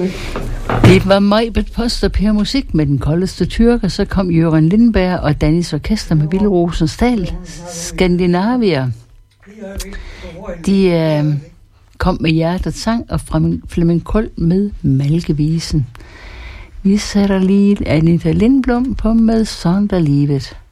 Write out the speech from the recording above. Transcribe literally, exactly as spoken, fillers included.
Det var Majbert Post og Per Musik med Den koldeste tyrker. Så kom Jørgen Lindberg og Dannys Orkester med Ville Rosensdal, Skandinavia. De øh, kom med Hjertets Sang og Flemming Kold med Malkevisen. Vi sætter lige Anita Lindblom på med Sonderlivet.